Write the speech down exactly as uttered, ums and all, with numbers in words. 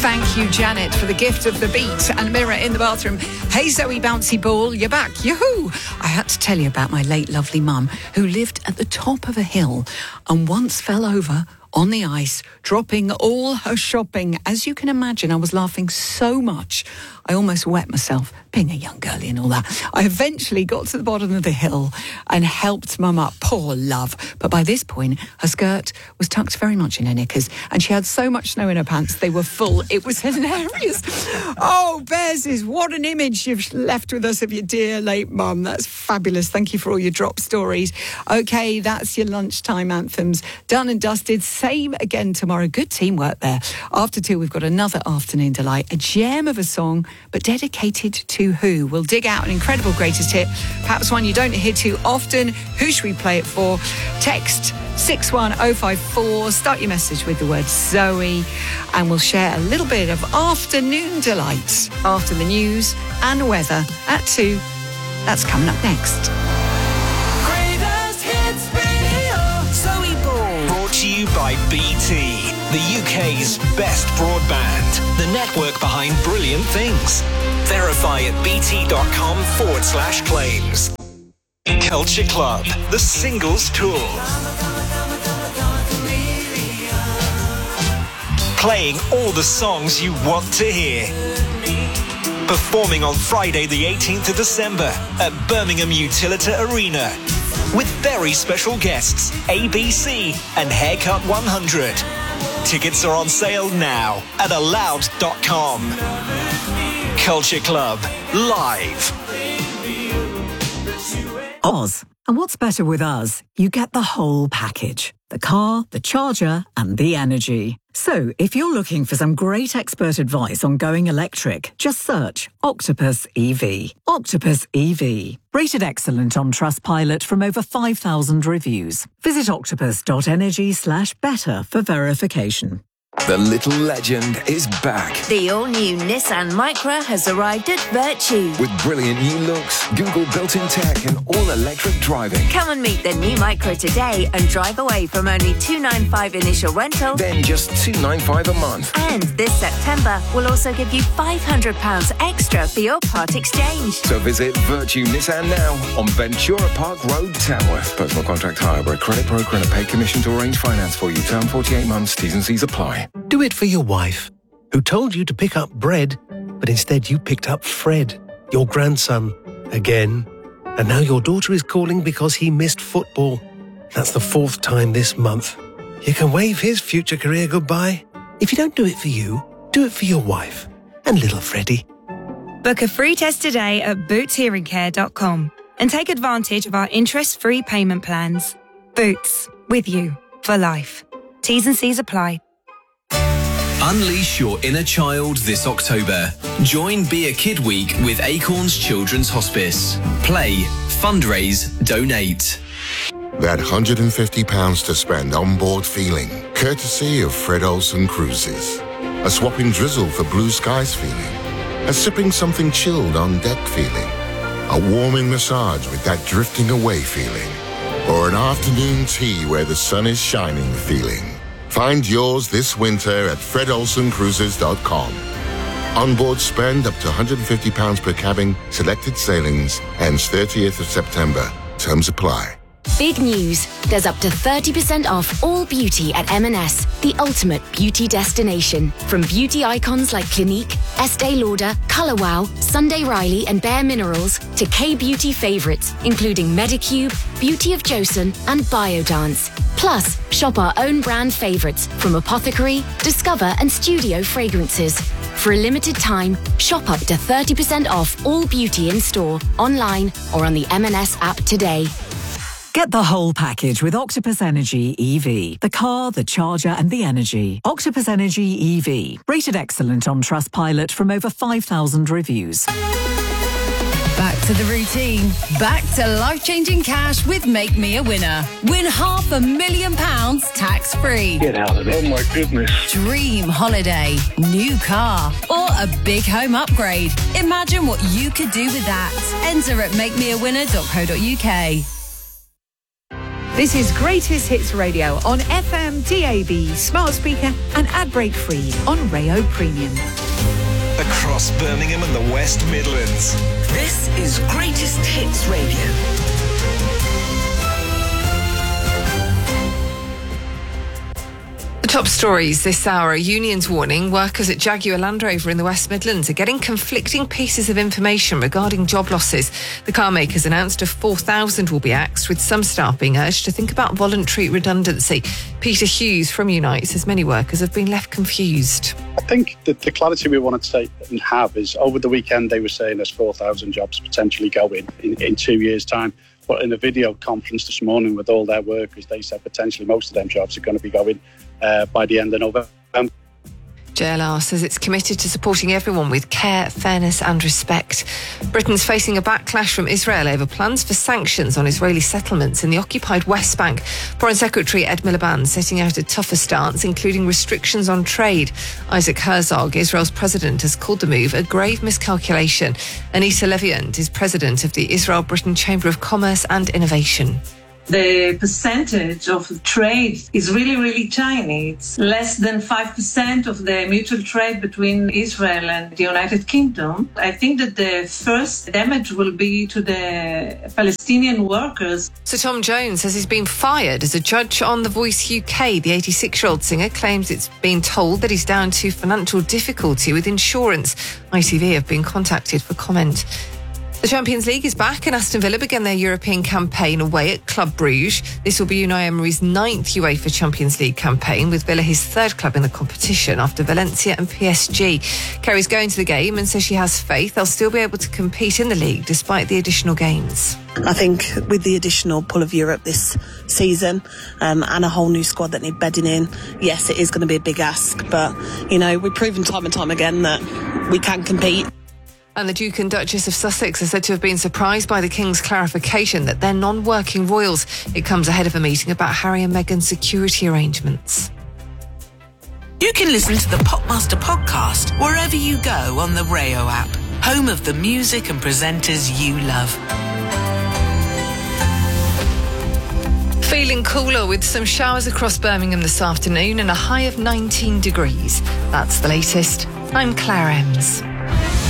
Thank you, Janet, for the gift of the beat and mirror in the bathroom. Hey, Zoe Bouncy Ball, you're back. Yoo-hoo! I had to tell you about my late lovely mum, who lived at the top of a hill and once fell over on the ice, dropping all her shopping. As you can imagine, I was laughing so much, I almost wet myself, being a young girlie and all that. I eventually got to the bottom of the hill and helped Mum up. Poor love. But by this point, her skirt was tucked very much in her knickers and she had so much snow in her pants, they were full. It was hilarious. Oh, Bears, what an image you've left with us of your dear late Mum. That's fabulous. Thank you for all your drop stories. OK, that's your lunchtime anthems. Done and dusted. Same again tomorrow. Good teamwork there. After two, we've got another afternoon delight, a gem of a song, but dedicated to who? We'll dig out an incredible greatest hit, perhaps one you don't hear too often. Who should we play it for? Text six one oh five four, start your message with the word Zoe, and we'll share a little bit of afternoon delight after the news and weather at two. That's coming up next. Greatest Hits Radio. Zoe Ball. Brought to you by B T, the U K's best broadband, the network behind brilliant things. Verify at bt.com forward slash claims. Culture Club, the singles tour. Playing all the songs you want to hear. Performing on Friday the eighteenth of December at Birmingham Utilita Arena. With very special guests, A B C and Haircut one hundred. Tickets are on sale now at aloud dot com. Culture Club, live. Oz. And what's better with us? You get the whole package. The car, the charger, and the energy. So, if you're looking for some great expert advice on going electric, just search Octopus E V. Octopus E V. Rated excellent on Trustpilot from over five thousand reviews. Visit octopus.energy slash better for verification. The little legend is back. The all-new Nissan Micra has arrived at Virtue. With brilliant new looks, Google built-in tech and all-electric driving. Come and meet the new Micra today and drive away from only two hundred ninety-five pounds initial rental. Then just two hundred ninety-five pounds a month. And this September, we'll also give you five hundred pounds extra for your part exchange. So visit Virtue Nissan now on Ventura Park Road, Tamworth. Personal contract hire by Credit Broker and a paid commission to arrange finance for you. Term forty-eight months. T's and C's apply. Do it for your wife, who told you to pick up bread, but instead you picked up Fred, your grandson, again. And now your daughter is calling because he missed football. That's the fourth time this month. You can wave his future career goodbye. If you don't do it for you, do it for your wife and little Freddie. Book a free test today at boots hearing care dot com and take advantage of our interest-free payment plans. Boots, with you for life. T's and C's apply. Unleash your inner child this October. Join Be a Kid Week with Acorns Children's Hospice. Play, fundraise, donate. That one hundred fifty pounds to spend on board feeling, courtesy of Fred Olsen Cruises. A swapping drizzle for blue skies feeling. A sipping something chilled on deck feeling. A warming massage with that drifting away feeling. Or an afternoon tea where the sun is shining feeling. Find yours this winter at fred olsen cruises dot com. Onboard spend up to one hundred fifty pounds per cabin, selected sailings, ends thirtieth of September. Terms apply. Big news. There's up to thirty percent off all beauty at M and S, the ultimate beauty destination. From beauty icons like Clinique, Estee Lauder, Colour Wow, Sunday Riley and Bare Minerals to K-beauty favourites, including Medicube, Beauty of Joseon and Biodance. Plus, shop our own brand favourites from Apothecary, Discover and Studio Fragrances. For a limited time, shop up to thirty percent off all beauty in store, online or on the M and S app today. Get the whole package with Octopus Energy E V. The car, the charger and the energy. Octopus Energy E V. Rated excellent on Trustpilot from over five thousand reviews. Back to the routine. Back to life-changing cash with Make Me a Winner. Win half a million pounds tax-free. Get out of it. Oh, my goodness. Dream holiday, new car, or a big home upgrade. Imagine what you could do with that. Enter at make me a winner dot co dot uk. This is Greatest Hits Radio on F M, D A B, smart speaker and ad break free on Rayo Premium. Across Birmingham and the West Midlands. This is Greatest Hits Radio. The top stories this hour. Unions warning workers at Jaguar Land Rover in the West Midlands are getting conflicting pieces of information regarding job losses. The car makers announced a four thousand will be axed, with some staff being urged to think about voluntary redundancy. Peter Hughes from Unite says many workers have been left confused. I think that the clarity we want to take and have is over the weekend they were saying there's four thousand jobs potentially going in, in two years' time. But in a video conference this morning with all their workers, they said potentially most of them jobs are going to be going uh, by the end of November. J L R says it's committed to supporting everyone with care, fairness and respect. Britain's facing a backlash from Israel over plans for sanctions on Israeli settlements in the occupied West Bank. Foreign Secretary Ed Miliband setting out a tougher stance, including restrictions on trade. Isaac Herzog, Israel's president, has called the move a grave miscalculation. Anita Leviand is president of the Israel-Britain Chamber of Commerce and Innovation. The percentage of trade is really, really tiny. It's less than five percent of the mutual trade between Israel and the United Kingdom. I think that the first damage will be to the Palestinian workers. Sir Tom Jones says he's been fired as a judge on The Voice U K. The eighty-six-year-old singer claims it's been told that he's down to financial difficulty with insurance. I T V have been contacted for comment. The Champions League is back and Aston Villa began their European campaign away at Club Bruges. This will be Unai Emery's ninth UEFA Champions League campaign, with Villa his third club in the competition after Valencia and P S G. Kerry's going to the game and says she has faith they'll still be able to compete in the league despite the additional games. I think with the additional pull of Europe this season um, and a whole new squad that need bedding in, yes, it is going to be a big ask. But, you know, we've proven time and time again that we can compete. And the Duke and Duchess of Sussex are said to have been surprised by the King's clarification that they're non-working royals. It comes ahead of a meeting about Harry and Meghan's security arrangements. You can listen to the Popmaster podcast wherever you go on the Rayo app, home of the music and presenters you love. Feeling cooler with some showers across Birmingham this afternoon and a high of nineteen degrees. That's the latest. I'm Claire Ems.